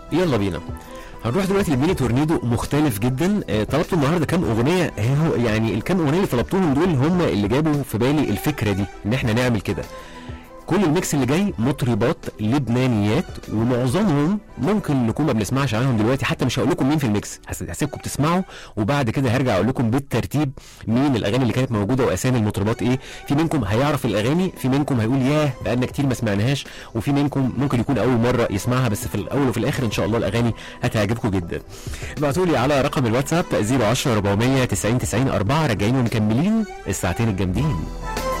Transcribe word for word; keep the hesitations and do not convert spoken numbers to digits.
يلا بينا. هنروح دلوقتي لميني تورنيدو مختلف جدا. آه طلبت النهارده كام اغنيه، هو يعني الكام اغنيه اللي طلبتهم دول هم اللي جابوا في بالي الفكره دي ان احنا نعمل كده. كل الميكس اللي جاي مطربات لبنانيات، ومعظمهم ممكن نكون ما بنسمعش عنهم دلوقتي، حتى مش هقول لكم مين في الميكس، هسيبكم تسمعوا وبعد كده هرجع اقول لكم بالترتيب مين الاغاني اللي كانت موجوده واسامي المطربات ايه. في منكم هيعرف الاغاني، في منكم هيقول ياه بقالنا كتير ما سمعناهاش، وفي منكم ممكن يكون اول مره يسمعها، بس في الاول وفي الاخر ان شاء الله الاغاني هتعجبكم جدا. ابعتوا لي على رقم الواتساب صفر عشرة أربعمية تسعين تسعين أربعة. راجعين ومكملين الساعتين الجامدين.